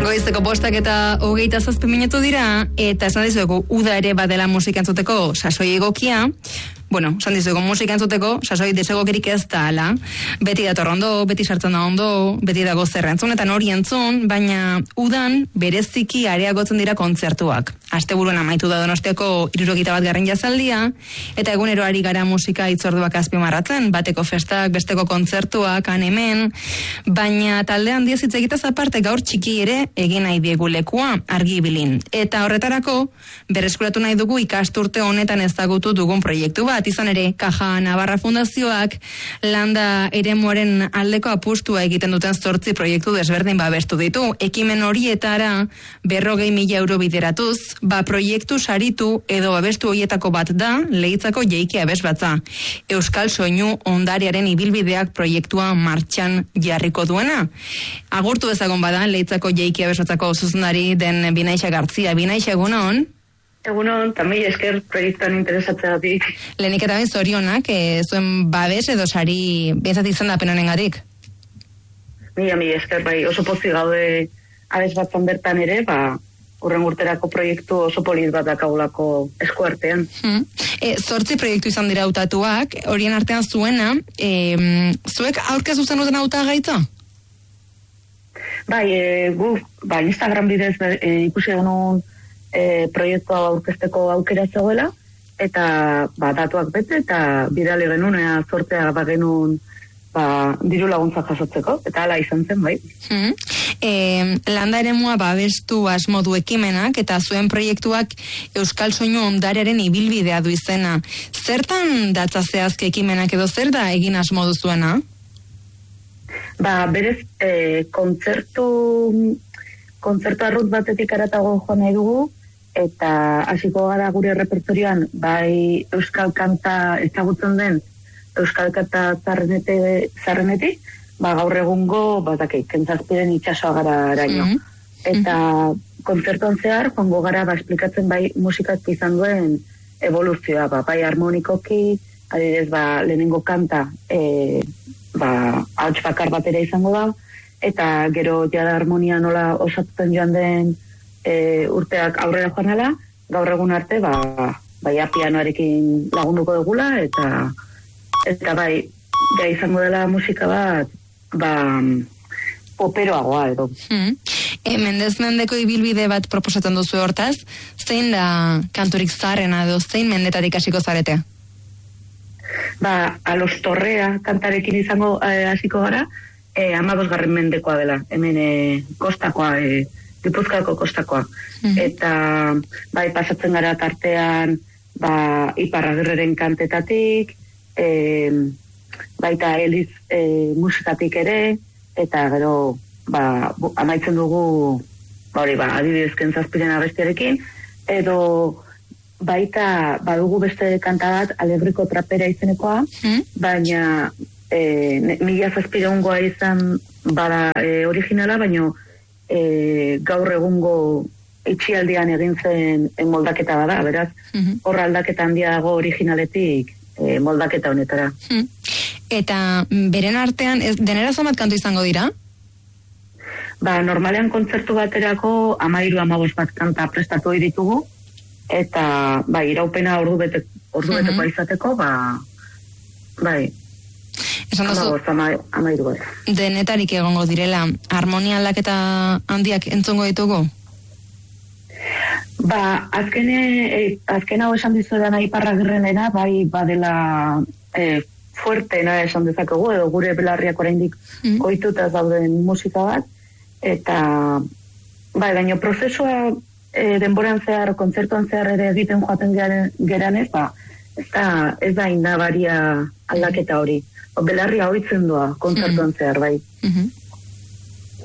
Goizeko 5:27 minutu dira, eta esan dizuegu, uda ere badela musika entzuteko sasoi egokia. Bueno, esan dizuegu, musika entzuteko sasoi desegokirik ez da ala. Beti dator ondo, beti sartzen da ondo, beti dago zer entzun, eta nori entzun, baina udan bereziki areagotzen dira kontzertuak. Asteburuan amaitu da Donostiako 71. jazaldia, eta egunero ari gara musika hitzorduak azpimarratzen, bateko festak, besteko kontzertuak, han hemen, baina talde handia hitz egitez aparte gaur txiki ere egin nahi diegu lekua argi ibilin. Eta horretarako berreskuratu nahi dugu ikasturte honetan ezagutu dugun proiektu bat, izan ere Caja Navarra Fundazioak landa eremuaren aldeko apustua egiten duten 8 proiektu desberdin babestu ditu. Ekimen horietara 40.000 euro bideratuz, proiektu saritu edo babestu horietako bat da Leitzako Jeiki Abesbatza. Euskal Soinu Ondarearen ibilbideak proiektua martxan jarriko duena. Agurtu ezagun bada Leitzako Jeiki Abesbatzako zuzendari den Binaixa Gartzia. Binaixa, egunon? Egunon, tamai esker proiektuan interesatzeatik. Lehenik eta zorionak, zuen babes edo sari bezat izan da penonengatik? Mila esker, bai, oso pozik gaude Abesbatzan bertan ere, urren urterako proiektu oso polit bat dakagulako eskuartean. 8 proiektu izan dira hautatuak, horien artean zuena, zuek aurkezu zenuten hautagaitza? Bai, gu, Instagram bidez ikusi genuen proiektua aurkezteko aukera zegoela, eta datuak bete, eta bidale genuen, zortea genuen diru laguntza jasotzeko, eta hala izan zen, bai. Landa eremua babestu asmo du ekimenak, eta zuen proiektuak Euskal Soinu Ondarearen ibilbidea du izena. Zertan datza zehazke ekimenak edo zer da egin asmo duzuena? Berez, kontzertu arrut batetik aratago joan nahi dugu, eta hasiko gara gure repertorioan, bai Euskal Kanta ezagutzen den, Euskal Kanta zarrenetik, gaur egungo, kentzazpiren itxasoa gara araño. Eta kontzertuan zehar, joango gara, esplikatzen bai musikak izan duen evoluzioa, bai harmonikoki, adidez, lehenengo kanta, hauts bakar batera izango da, eta gero jada harmonia nola osatzen joan den urteak aurrera joan ala, gaur egun arte, pianoarekin lagunduko dugula, eta bai, izango dela musika bat, poperoagoa edo. Mendez mendeko ibilbide bat proposatzen duzu hortaz, zein da kanturik zaharrena edo zein mendetatik hasiko zarete? Alostorrea kantarekin izango hasiko gara, 15. mendekoa dela, hemen kostakoa, Gipuzkoako kostakoa. Eta pasatzen gara tartean Iparragirreren kantetatik, baita Eliz musikatik ere, eta gero amaitzen dugu adibidez kentzazpiren abestiarekin, edo baita badugu beste kanta bat Alegriko Trapera izenekoa, baina 1700 izan bada originala, baina gaur egungo itxialdian egin zen moldaketa bada, beraz, horra aldaketa handia dago originaletik moldaketa honetara. Eta beren artean, denera zamat kantu izango dira? Normalean kontzertu baterako 13-15 bat kanta prestatu ditugu, eta iraupena ordu beteko izateko, esan duzu, 13 bat. Denetarik egongo direla, harmonia aldaketa handiak entzongo ditugu? Azken hau esan dizuetan Iparragirrenera, badela fuertena esan dezakegu, edo gure belarriak oraindik ohituta dauden musika bat, eta baina prozesua denboran zehar, kontzertuan zehar ere egiten joaten geranez, ez da indabaria aldaketa hori. Belarria ohitzen doa kontzertuan zehar, bai.